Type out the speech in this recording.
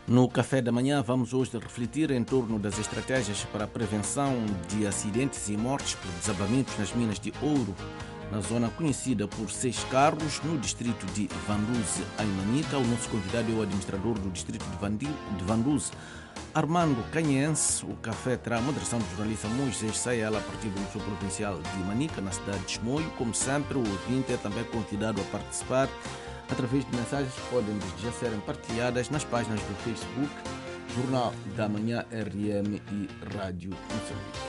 No café da manhã vamos hoje refletir em torno das estratégias para a prevenção de acidentes e mortes por desabamentos nas minas de ouro, na zona conhecida por Seis Carros, no distrito de Vanduze, em Manica. O nosso convidado é o administrador do distrito de Vanduze, Armando Canhense. O café terá a moderação do jornalista Moisés Sayala, a partir do Museu Provincial de Manica, na cidade de Chimoio. Como sempre, o ouvinte é também convidado a participar através de mensagens que podem já serem partilhadas nas páginas do Facebook, Jornal da Manhã RM e Rádio Moçambique.